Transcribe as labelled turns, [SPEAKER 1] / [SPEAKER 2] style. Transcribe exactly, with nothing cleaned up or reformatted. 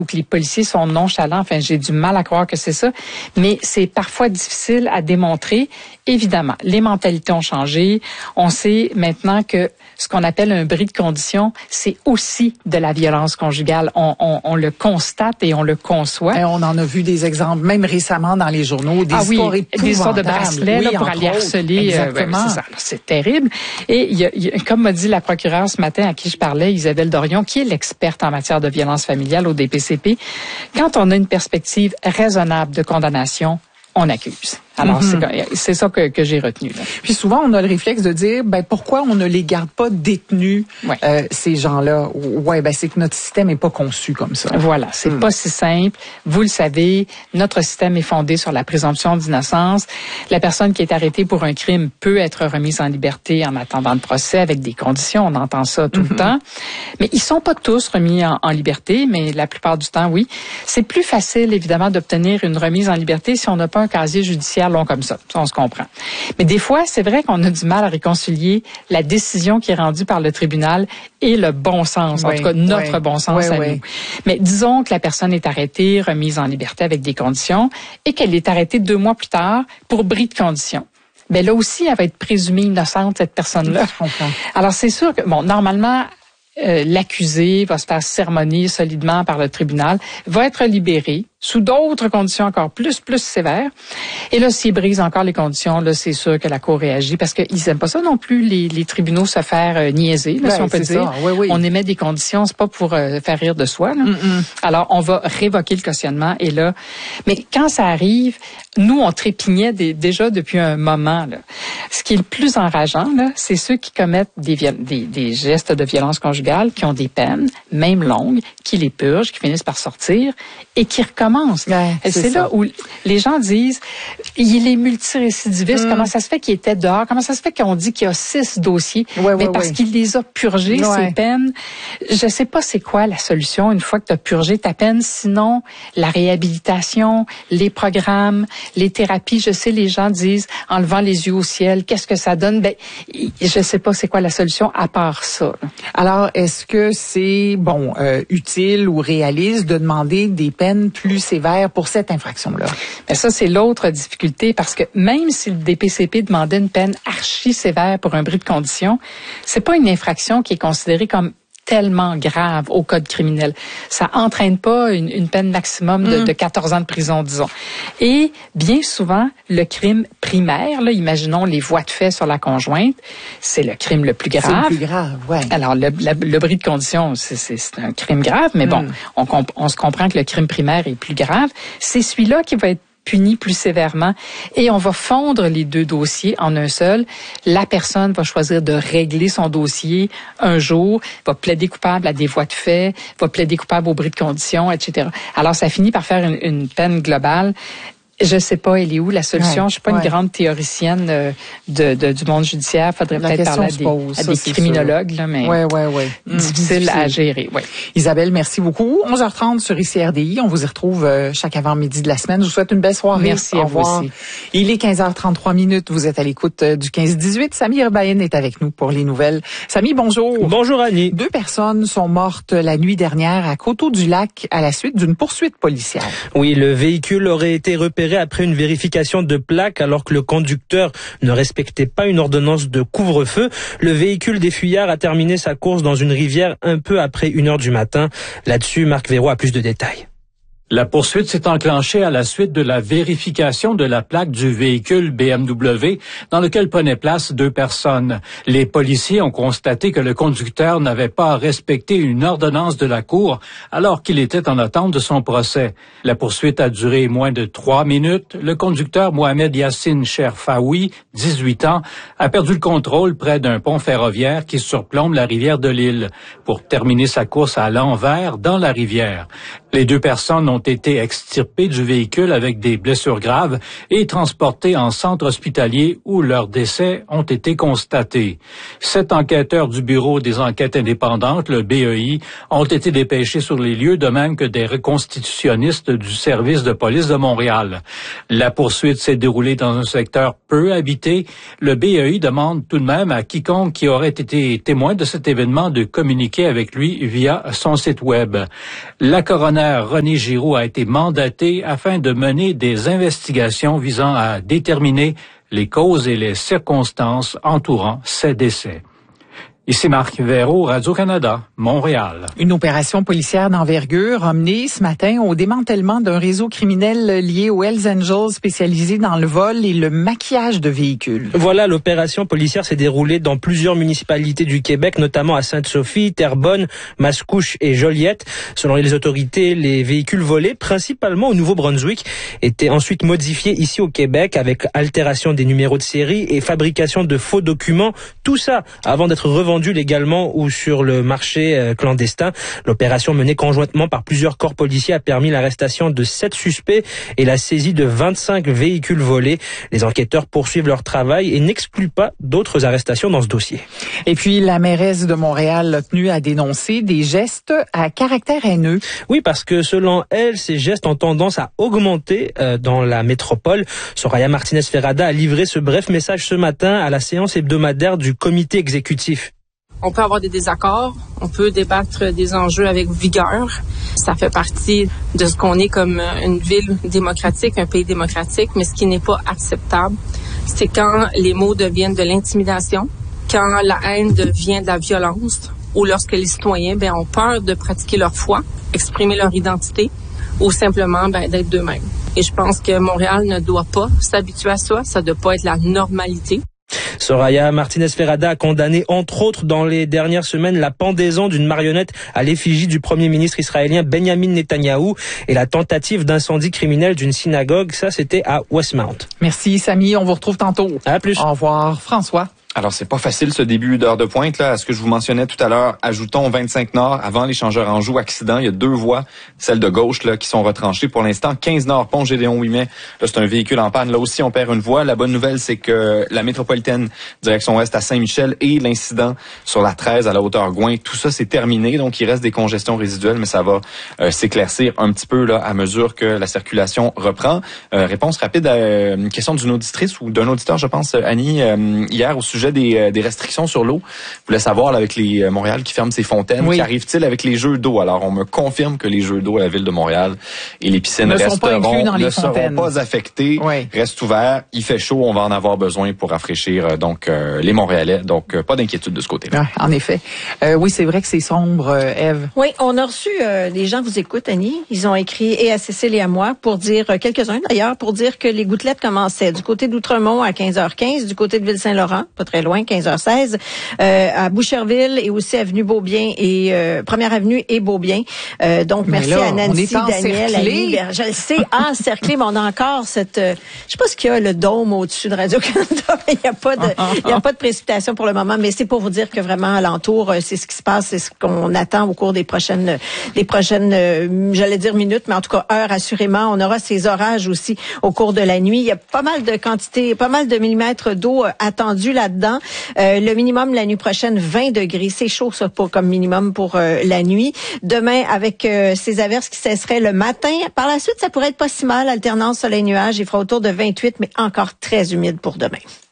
[SPEAKER 1] ou que les policiers sont nonchalants. Enfin, j'ai du mal à croire que c'est ça, mais c'est parfois difficile à démontrer. Évidemment, les mentalités ont changé. On sait maintenant que ce qu'on appelle un bris de condition, c'est aussi de la violence conjugale. On, on, on le constate et on le conçoit.
[SPEAKER 2] Et on en a vu des exemples, même récemment dans les journaux, des
[SPEAKER 1] ah
[SPEAKER 2] histoires
[SPEAKER 1] oui,
[SPEAKER 2] épouvantables.
[SPEAKER 1] Des histoires de bracelets
[SPEAKER 2] oui,
[SPEAKER 1] là, pour aller harceler.
[SPEAKER 2] Exactement.
[SPEAKER 1] Euh, ouais, c'est, ça. C'est terrible. Et il y a, il y a, comme m'a dit la procureure ce matin à qui je parlais, Isabelle Dorion, qui est l'experte en matière de violence familiale au D P C P, quand on a une perspective raisonnable de condamnation, on accuse. Alors, mm-hmm. c'est, c'est ça que, que j'ai retenu. Là.
[SPEAKER 2] Puis souvent, on a le réflexe de dire, ben pourquoi on ne les garde pas détenus, ouais. euh, ces gens-là? Ouais, ben c'est que notre système est pas conçu comme ça.
[SPEAKER 1] Voilà, c'est mm. pas si simple. Vous le savez, notre système est fondé sur la présomption d'innocence. La personne qui est arrêtée pour un crime peut être remise en liberté en attendant le procès avec des conditions. On entend ça tout mm-hmm. le temps. Mais ils sont pas tous remis en, en liberté, mais la plupart du temps, oui. C'est plus facile, évidemment, d'obtenir une remise en liberté si on n'a pas un casier judiciaire long comme ça. Ça, on se comprend. Mais des fois, c'est vrai qu'on a du mal à réconcilier la décision qui est rendue par le tribunal et le bon sens, oui, en tout cas notre oui, bon sens oui, à oui. nous. Mais disons que la personne est arrêtée, remise en liberté avec des conditions et qu'elle est arrêtée deux mois plus tard pour bris de conditions. Ben là aussi, elle va être présumée innocente, cette personne-là.
[SPEAKER 2] Je comprends.
[SPEAKER 1] Alors, c'est sûr que, bon, normalement, euh, l'accusé va se faire sermonner solidement par le tribunal, va être libéré sous d'autres conditions encore plus, plus sévères. Et là, s'ils brisent encore les conditions, là, c'est sûr que la Cour réagit parce qu'ils aiment pas ça non plus, les, les tribunaux se faire euh, niaiser, là, ben, si on peut dire.
[SPEAKER 2] Oui, oui.
[SPEAKER 1] On émet des conditions, c'est pas pour euh, faire rire de soi, là. Alors, on va révoquer le cautionnement et là, mais quand ça arrive, nous, on trépignait des, déjà depuis un moment, là. Ce qui est le plus enrageant, là, c'est ceux qui commettent des, des, des gestes de violence conjugale, qui ont des peines, même longues, qui les purgent, qui finissent par sortir et qui recommencent. Ouais, c'est c'est là où les gens disent, il est multirécidiviste, mm. comment ça se fait qu'il était dehors, comment ça se fait qu'on dit qu'il y a six dossiers,
[SPEAKER 2] ouais,
[SPEAKER 1] mais
[SPEAKER 2] ouais,
[SPEAKER 1] parce
[SPEAKER 2] ouais.
[SPEAKER 1] qu'il les a purgés,
[SPEAKER 2] ouais.
[SPEAKER 1] ces peines. Je sais pas c'est quoi la solution une fois que tu as purgé ta peine, sinon la réhabilitation, les programmes, les thérapies, je sais les gens disent, enlevant les yeux au ciel, qu'est-ce que ça donne? Ben, je sais pas c'est quoi la solution à part ça. Là.
[SPEAKER 2] Alors, est-ce que c'est, bon, euh, utile ou réaliste de demander des peines plus sévères pour cette infraction-là?
[SPEAKER 1] Mais ça, c'est l'autre difficulté parce que même si le D P C P demandait une peine archi sévère pour un bris de condition, c'est pas une infraction qui est considérée comme tellement grave au code criminel. Ça entraîne pas une, une peine maximum de, mmh. de quatorze ans de prison, disons. Et bien souvent, le crime primaire, là, imaginons les voies de fait sur la conjointe, c'est le crime le plus grave.
[SPEAKER 2] C'est le plus grave, ouais.
[SPEAKER 1] Alors, le, le, le bris de condition, c'est, c'est, c'est un crime grave, mais bon, mmh. on, on se comprend que le crime primaire est plus grave. C'est celui-là qui va être puni plus sévèrement et on va fondre les deux dossiers en un seul. La personne va choisir de régler son dossier un jour, va plaider coupable à des voies de fait, va plaider coupable au bris de condition, et cetera. Alors, ça finit par faire une, une peine globale. Je sais pas, elle est où la solution? Ouais, je suis pas ouais. une grande théoricienne euh, de, de, du monde judiciaire. Faudrait la peut-être parler à des, pose, à ça, des criminologues, là, mais
[SPEAKER 2] ouais, ouais, ouais.
[SPEAKER 1] difficile mmh, à gérer. Ouais.
[SPEAKER 2] Isabelle, merci beaucoup. onze heures trente sur I C R D I. On vous y retrouve euh, chaque avant-midi de la semaine. Je vous souhaite une belle soirée.
[SPEAKER 1] Merci
[SPEAKER 2] Au
[SPEAKER 1] à vous
[SPEAKER 2] revoir.
[SPEAKER 1] aussi.
[SPEAKER 2] Il est quinze heures trente-trois minutes. Vous êtes à l'écoute euh, du quinze dix-huit. Samy Rebaïn est avec nous pour les nouvelles. Samy, bonjour.
[SPEAKER 3] Bonjour Annie.
[SPEAKER 2] Deux personnes sont mortes la nuit dernière à Coteau-du-Lac à la suite d'une poursuite policière.
[SPEAKER 3] Oui, le véhicule aurait été repéré après une vérification de plaque alors que le conducteur ne respectait pas une ordonnance de couvre-feu. Le véhicule des fuyards a terminé sa course dans une rivière un peu après une heure du matin. Là-dessus, Marc Véro a plus de détails.
[SPEAKER 4] La poursuite s'est enclenchée à la suite de la vérification de la plaque du véhicule B M W dans lequel prenaient place deux personnes. Les policiers ont constaté que le conducteur n'avait pas respecté une ordonnance de la cour alors qu'il était en attente de son procès. La poursuite a duré moins de trois minutes. Le conducteur Mohamed Yassine Cherfaoui, dix-huit ans, a perdu le contrôle près d'un pont ferroviaire qui surplombe la rivière de l'Île pour terminer sa course à l'envers dans la rivière. Les deux personnes ont été extirpés du véhicule avec des blessures graves et transportés en centre hospitalier où leurs décès ont été constatés. Sept enquêteurs du Bureau des enquêtes indépendantes, le B E I, ont été dépêchés sur les lieux, de même que des reconstitutionnistes du service de police de Montréal. La poursuite s'est déroulée dans un secteur peu habité. Le B E I demande tout de même à quiconque qui aurait été témoin de cet événement de communiquer avec lui via son site web. La coroner René Giroux a été mandatée afin de mener des investigations visant à déterminer les causes et les circonstances entourant ces décès. Ici Marc Véraud, Radio-Canada, Montréal.
[SPEAKER 2] Une opération policière d'envergure a mené ce matin au démantèlement d'un réseau criminel lié aux Hells Angels spécialisé dans le vol et le maquillage de véhicules.
[SPEAKER 3] Voilà, l'opération policière s'est déroulée dans plusieurs municipalités du Québec, notamment à Sainte-Sophie, Terrebonne, Mascouche et Joliette. Selon les autorités, les véhicules volés, principalement au Nouveau-Brunswick, étaient ensuite modifiés ici au Québec avec altération des numéros de série et fabrication de faux documents. Tout ça avant d'être revendus légalement ou sur le marché clandestin. L'opération menée conjointement par plusieurs corps policiers a permis l'arrestation de sept suspects et la saisie de vingt-cinq véhicules volés. Les enquêteurs poursuivent leur travail et n'excluent pas d'autres arrestations dans ce dossier.
[SPEAKER 2] Et puis, la mairesse de Montréal a tenu à dénoncer des gestes à caractère haineux.
[SPEAKER 3] Oui, parce que selon elle, ces gestes ont tendance à augmenter euh, dans la métropole. Soraya Martinez-Ferrada a livré ce bref message ce matin à la séance hebdomadaire du comité exécutif.
[SPEAKER 5] On peut avoir des désaccords, on peut débattre des enjeux avec vigueur. Ça fait partie de ce qu'on est comme une ville démocratique, un pays démocratique, mais ce qui n'est pas acceptable, c'est quand les mots deviennent de l'intimidation, quand la haine devient de la violence, ou lorsque les citoyens ben, ont peur de pratiquer leur foi, exprimer leur identité, ou simplement ben, d'être d'eux-mêmes. Et je pense que Montréal ne doit pas s'habituer à ça, ça ne doit pas être la normalité.
[SPEAKER 3] Soraya Martinez-Ferrada a condamné, entre autres, dans les dernières semaines, la pendaison d'une marionnette à l'effigie du premier ministre israélien Benjamin Netanyahou et la tentative d'incendie criminel d'une synagogue. Ça, c'était à Westmount.
[SPEAKER 2] Merci, Samy. On vous retrouve tantôt.
[SPEAKER 3] À plus.
[SPEAKER 2] Au revoir. François.
[SPEAKER 6] Alors, c'est pas facile ce début d'heure de pointe, là. À ce que je vous mentionnais tout à l'heure, ajoutons vingt-cinq Nord, avant l'échangeur Anjou accident, il y a deux voies, celle de gauche, là, qui sont retranchées pour l'instant. quinze Nord, pont Gédéon-Ouimet, là, c'est un véhicule en panne. Là aussi, on perd une voie. La bonne nouvelle, c'est que la métropolitaine, direction ouest à Saint-Michel et l'incident sur la treize à la hauteur Gouin, tout ça, c'est terminé. Donc, il reste des congestions résiduelles, mais ça va euh, s'éclaircir un petit peu, là, à mesure que la circulation reprend. Euh, réponse rapide à euh, une question d'une auditrice ou d'un auditeur, je pense, Annie, euh, hier, au sujet Des, des restrictions sur l'eau. Je voulais savoir là, avec les Montréal qui ferme ses fontaines, oui. Qu'arrive-t-il avec les jeux d'eau? Alors, on me confirme que les jeux d'eau à la ville de Montréal et les piscines
[SPEAKER 2] ne,
[SPEAKER 6] resteront,
[SPEAKER 2] sont pas dans
[SPEAKER 6] ne
[SPEAKER 2] les
[SPEAKER 6] seront pas affectés.
[SPEAKER 2] Oui.
[SPEAKER 6] Restent ouverts. Il fait chaud, on va en avoir besoin pour rafraîchir donc euh, les Montréalais. Donc, euh, pas d'inquiétude de ce côté-là.
[SPEAKER 2] Ouais, en effet. Euh, oui, c'est vrai que c'est sombre, euh, Ève.
[SPEAKER 7] Oui, on a reçu, euh, les gens vous écoutent, Annie. Ils ont écrit, et à Cécile et à moi, pour dire, euh, quelques-uns d'ailleurs, pour dire que les gouttelettes commençaient du côté d'Outremont à quinze heures quinze, du côté de Ville-Saint-Laurent, pas très loin, quinze heures seize, euh, à Boucherville et aussi avenue Beaubien et euh, Première Avenue et Beaubien. Euh, donc
[SPEAKER 2] mais
[SPEAKER 7] merci
[SPEAKER 2] là,
[SPEAKER 7] à Nancy, Daniel, Annie. Je le sais, encerclé, mais on a encore cette, euh, je sais pas ce qu'il y a le dôme au-dessus de Radio-Canada, mais il y a pas de, il y a pas de précipitation pour le moment. Mais c'est pour vous dire que vraiment alentour, c'est ce qui se passe, c'est ce qu'on attend au cours des prochaines, des prochaines, euh, j'allais dire minutes, mais en tout cas heures assurément. On aura ces orages aussi au cours de la nuit. Il y a pas mal de quantité, pas mal de millimètres d'eau euh, attendus là-dedans. Euh, le minimum la nuit prochaine, vingt degrés. C'est chaud, ça, pour, comme minimum pour euh, la nuit. Demain, avec euh, ces averses qui cesseraient le matin. Par la suite, ça pourrait être pas si mal. Alternance soleil-nuage. Il fera autour de vingt-huit, mais encore très humide pour demain.